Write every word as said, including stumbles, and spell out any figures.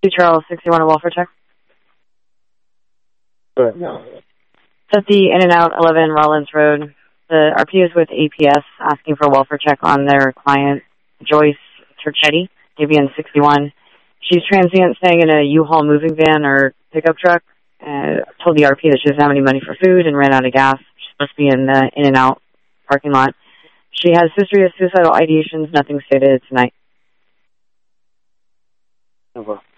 Charles, sixty-one, a welfare check. Good. No. It's at the In-N-Out, eleven Rollins Road. The R P is with A P S asking for a welfare check on their client, Joyce Turchetti, A B N sixty-one. She's transient, staying in a U-Haul moving van or pickup truck. Uh, told the R P that she doesn't have any money for food and ran out of gas. She's supposed to be in the In-N-Out parking lot. She has history of suicidal ideations, nothing stated tonight. Over.